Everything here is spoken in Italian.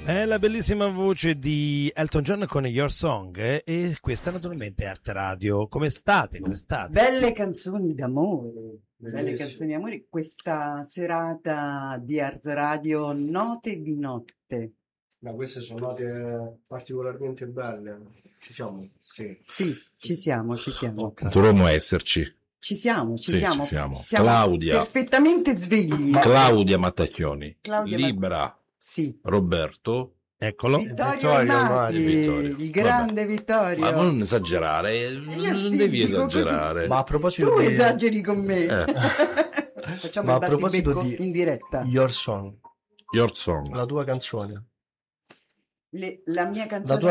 È la bellissima voce di Elton John con Your Song e questa naturalmente è Arte Radio. Come state? Come state? Belle canzoni d'amore, belle canzoni d'amore. Questa serata di Art Radio, note di notte. Ma queste sono note particolarmente belle. Ci siamo? Sì. Sì, ci siamo. Dovremmo esserci. Ci siamo. Ci siamo. Claudia. Perfettamente svegli. Claudia Mattacchioni. Claudia Libera. Sì. Roberto. Eccolo. Vittorio Armati, il grande Vittorio. Ma non esagerare, non devi esagerare. Così. Ma a proposito tu di... esageri con me. Facciamo Ma il a proposito battibecco in diretta. Your Song, Your Song. la tua canzone. La mia canzone